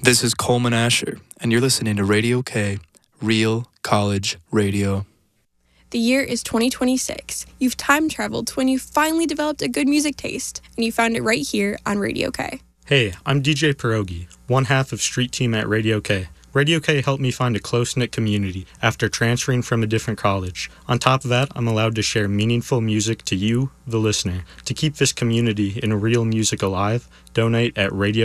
This is Coleman Asher, and you're listening to Radio K, Real College Radio. The year is 2026. You've time traveled to when you finally developed a good music taste, and you found it right here on Radio K. Hey, I'm DJ Pierogi, one half of Street Team at Radio K. Radio K helped me find a close-knit community after transferring from a different college. On top of that, I'm allowed to share meaningful music to you, the listener. To keep this community and real music alive, donate at Radio